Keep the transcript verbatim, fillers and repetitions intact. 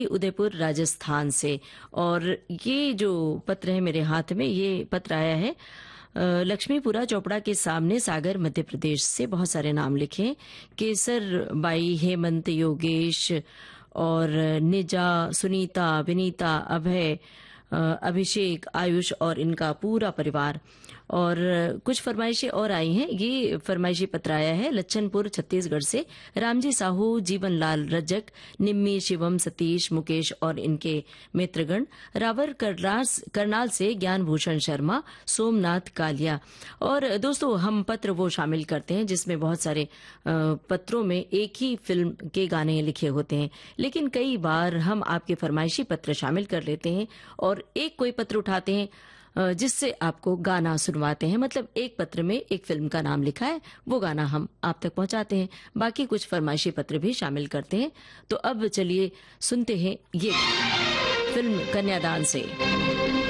उदयपुर राजस्थान से। और ये जो पत्र है मेरे हाथ में, ये पत्र आया है अ, लक्ष्मीपुरा चोपड़ा के सामने सागर मध्य प्रदेश से। बहुत सारे नाम लिखे, केसर बाई, हेमंत, योगेश और निजा, सुनीता, विनीता, अभय, अ, अभिषेक, आयुष और इनका पूरा परिवार। और कुछ फरमाइशें और आई हैं। ये फरमाइशी पत्र आया है लच्छनपुर छत्तीसगढ़ से। रामजी साहू, जीवन लाल रजक, निम्मी, शिवम, सतीश, मुकेश और इनके मित्रगण। रावर करनास करनाल से ज्ञान भूषण शर्मा, सोमनाथ कालिया। और दोस्तों, हम पत्र वो शामिल करते हैं जिसमें बहुत सारे अ, पत्रों में एक ही फिल्म के गाने लिखे होते हैं, लेकिन कई बार हम आपके फरमाइशी पत्र शामिल कर लेते हैं और एक कोई पत्र उठाते हैं अ, जिससे आपको गाना सुनवाते हैं। मतलब एक पत्र में एक फिल्म का नाम लिखा है, वो गाना हम आप तक पहुंचाते हैं। बाकी कुछ फरमाइशी पत्र भी शामिल करते हैं। तो अब चलिए सुनते हैं ये फिल्म कन्यादान से।